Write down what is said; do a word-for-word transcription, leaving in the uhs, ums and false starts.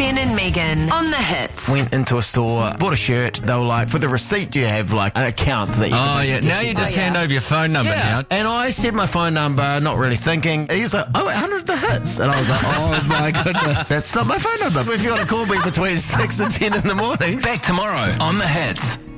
Ben and Megan on the Hits. Went into a store, bought a shirt. They were like, for the receipt, do you have like an account that you can Oh, yeah. basically Now get you some- just Oh, yeah. hand over your phone number Yeah. now. And I said my phone number, not really thinking. And he's like, oh, one hundred the hits. And I was like, oh my goodness, that's not my phone number. If you want to call me between six and ten in the morning. Back tomorrow on the Hits.